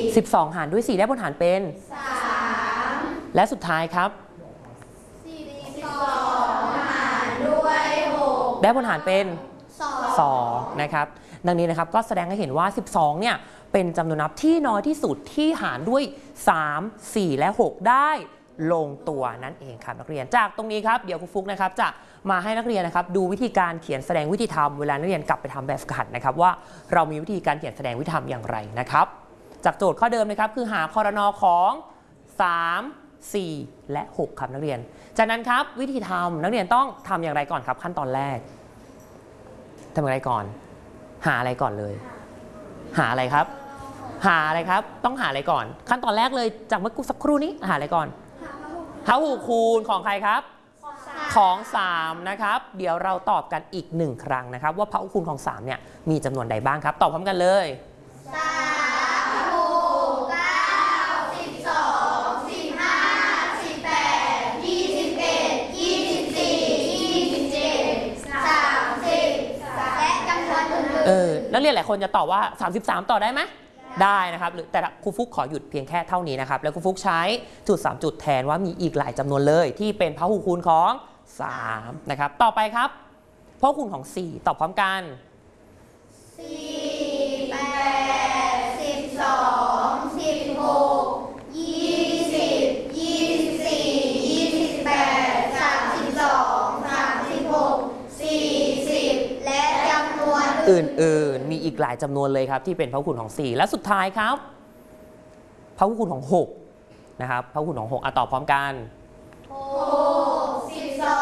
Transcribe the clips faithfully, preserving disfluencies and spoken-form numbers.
สิบสองหารด้วยสี่ได้ผลหารเป็นสามและสุดท้ายครับสิบสองหารด้วยหกได้ผลหารเป็นสองนะครับดังนี้นะครับก็แสดงให้เห็นว่าสิบสองเนี่ยเป็นจำนวนนับที่น้อยที่สุดที่หารด้วยสาม สี่และหกได้ลงตัวนั่นเองครับนักเรียนจากตรงนี้ครับเดี๋ยวครูฟุกนะครับจะมาให้นักเรียนนะครับดูวิธีการเขียนแสดงวิธีทำเวลานักเรียนกลับไปทำแบบฝึกหัดนะครับว่าเรามีวิธีการเขียนแสดงวิธีทำอย่างไรนะครับจากโจทย์ข้อเดิมนะครับคือหาครน.ของสาม สี่ และหกครับนักเรียนจากนั้นครับวิธีทำนักเรียนต้องทำอย่างไรก่อนครับขั้นตอนแรกทำอย่างไรก่อนหาอะไรก่อนเลยหาอะไรครับหาอะไรครับต้องหาอะไรก่อนขั้นตอนแรกเลยจากเมื่อสักครู่นี้หาอะไรก่อนหาพหูคูณของใครครับของสามนะครับเดี๋ยวเราตอบกันอีกหนึ่งครั้งนะครับว่าพหูคูณของสามเนี่ยมีจำนวนใดบ้างครับตอบพร้อมกันเลยสาม หก เก้า สิบสอง สิบห้า สิบแปด ยี่สิบเอ็ด ยี่สิบสี่ ยี่สิบเจ็ด สามสิบและจำนวนอื่นๆเออนักเรียนหลายคนจะตอบว่าสามสิบสามต่อได้ไหมได้นะครับแต่ครูฟุกขอหยุดเพียงแค่เท่านี้นะครับแล้วครูฟุกใช้จุดสามจุดแทนว่ามีอีกหลายจำนวนเลยที่เป็นพหูคูณของสามนะครับต่อไปครับพหูคูณของสี่ตอบพร้อมกันสี่ แปด สิบสอง สิบหก ยี่สิบ ยี่สิบสี่ ยี่สิบแปด สามสิบสอง สามสิบหก สี่สิบและจำนวนอื่นๆมีอีกหลายจำนวนเลยครับที่เป็นพหูคูณของสี่และสุดท้ายครับพหูคูณของหกนะครับพหูคูณของหกอ่ะตอบพร้อมกันหก สิบสอง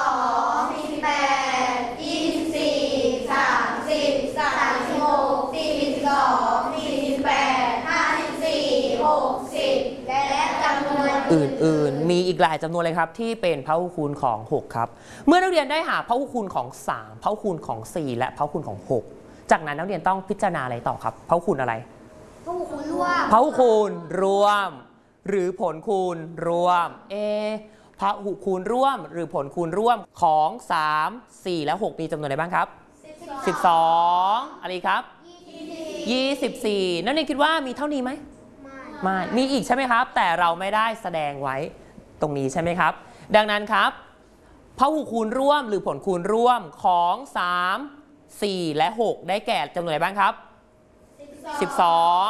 สิบแปด ยี่สิบสี่ สามสิบ สามสิบหก สี่สิบสอง สี่สิบแปด ห้าสิบสี่ หกสิบและจำนวนอื่นๆมีอีกหลายจำนวนเลยครับที่เป็นพหูคูณของหกครับเมื่อนักเรียนได้หาพหูคูณของสามพหูคูณของสี่และพหูคูณของหกจากนั้นนักเรียนต้องพิจารณาอะไรต่อครับพหูคูณอะไรพหูคูณรวมพหูคูณรวมหรือผลคูณรวมเอพหูคูณร่วมหรือผลคูณร่วมของสาม สี่และหกมีจำนวนอะไรบ้างครับสิบสองอะไรครับยี่สิบสี่นักเรียนคิดว่ามีเท่านี้ไหมไม่มีอีกใช่ไหมครับแต่เราไม่ได้แสดงไว้ตรงนี้ใช่ไหมครับดังนั้นครับพหูคูณร่วมหรือผลคูณร่วมของสาม สี่และหกได้แก่จำนวนอะไรบ้างครับสิบสอง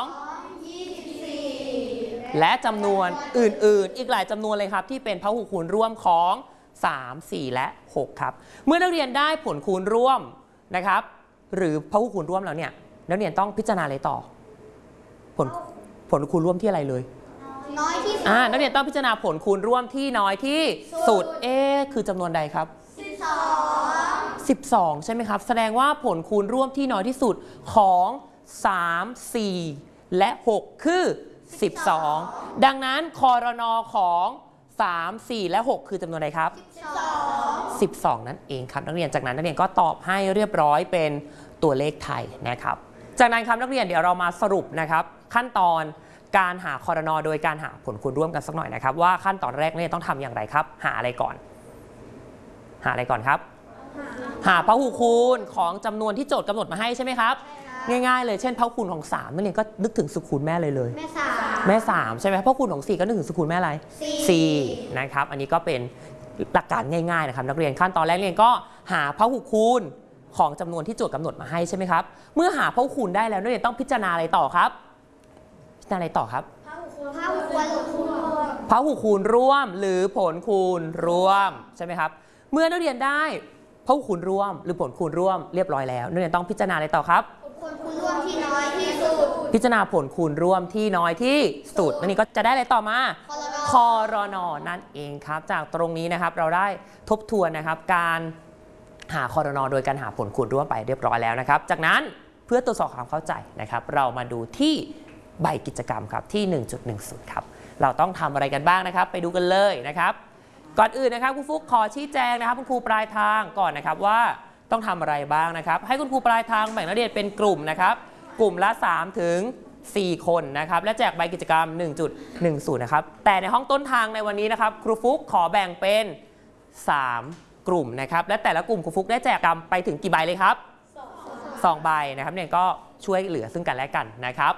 และจำนวนอื่นๆอีกหลายจำนวนเลยครับที่เป็นพหูคูณร่วมของสาม สี่และหกครับเมื่อนักเรียนได้ผลคูณร่วมนะครับหรือพหูคูณร่วมแล้วเนี่ยนักเรียนต้องพิจารณาอะไรต่อผลผลคูณร่วมที่อะไรเลยน้อยที่สุดอ่านักเรียนต้องพิจารณาผลคูณร่วมที่น้อยที่สุดเอ๊ะคือจำนวนใดครับสิบสองสิบสองใช่ไหมครับแสดงว่าผลคูณร่วมที่น้อยที่สุดของสาม สี่และหกคือสิบสองดังนั้นครน.ของสาม สี่และหกคือจำนวนใดครับสิบสองนั่นเองครับนักเรียนจากนั้นนักเรียนก็ตอบให้เรียบร้อยเป็นตัวเลขไทยนะครับจากนั้นครับนักเรียนเดี๋ยวเรามาสรุปนะครับขั้นตอนการหาครน.โดยการหาผลคูณร่วมกันสักหน่อยนะครับว่าขั้นตอนแรกนักเรียนต้องทำอย่างไรครับหาอะไรก่อนหาอะไรก่อนครับหาพหูคูณของจำนวนที่โจทย์กำหนดมาให้ใช่ไหมครับง่ายๆเลยเช่นพหูคูณของสามนักเรียนก็นึกถึงสุขูณแม่เลยเลยแม่สามแม่สามใช่ไหมพหูคูณของสี่ก็นึกถึงสุขูณแม่อะไรสี่นะครับอันนี้ก็เป็นหลักการง่ายๆนะครับนักเรียนขั้นตอนแรกเรียนก็หาพหูคูณของจำนวนที่โจทย์กำหนดมาให้ใช่ไหมครับเมื่อหาพหูคูณได้แล้วนักเรียนต้องพิจารณาอะไรต่อครับพิจารณาอะไรต่อครับพหูคูณพหูคูณรวมพหูคูณร่วมหรือผลคูณรวมใช่ไหมครับเมื่อนักเรียนได้พหูคูณร่วมหรือผลคูณร่วมเรียบร้อยแล้วนักเรียนต้องพิจารณาอะไรต่อครับผลคูณร่วมที่น้อยที่สุดพิจารณาผลคูณร่วมที่น้อยที่สุดอันนี้ก็จะได้อะไรต่อมาครน.นั่นเองครับจากตรงนี้นะครับเราได้ทบทวนนะครับการหาครน.โดยการหาผลคูณร่วมไปเรียบร้อยแล้วนะครับจากนั้นเพื่อตรวจสอบความเข้าใจนะครับเรามาดูที่ใบกิจกรรมครับที่ หนึ่งจุดหนึ่งศูนย์ ครับเราต้องทำอะไรกันบ้างนะครับไปดูกันเลยนะครับก่อนอื่นนะครับคุณฟุกขอชี้แจงนะครับคุณครูปลายทางก่อนนะครับว่าต้องทำอะไรบ้างนะครับให้คุณครูปลายทางแบ่งนักเรียนเป็นกลุ่มนะครับกลุ่มละสามถึงสี่คนนะครับและแจกใบกิจกรรม หนึ่งจุดหนึ่งศูนย์ นะครับแต่ในห้องต้นทางในวันนี้นะครับครูฟุกขอแบ่งเป็นสามกลุ่มนะครับและแต่ละกลุ่มครูฟุกได้แจกกรรมไปถึงกี่ใบเลยครับสองใบนะครับเนี่ยก็ช่วยเหลือซึ่งกันและกันนะครับ